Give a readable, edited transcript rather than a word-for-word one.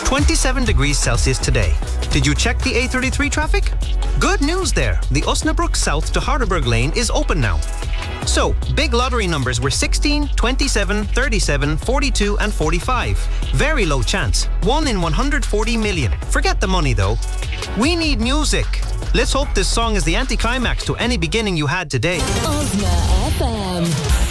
27 degrees Celsius today. Did you check the A33 traffic? Good news there. The Osnabrück South to Harderberg Lane is open now. So, big lottery numbers were 16, 27, 37, 42 and 45. Very low chance. 1 in 140 million. Forget the money though. We need music. Let's hope this song is the anticlimax to any beginning you had today. Osna FM.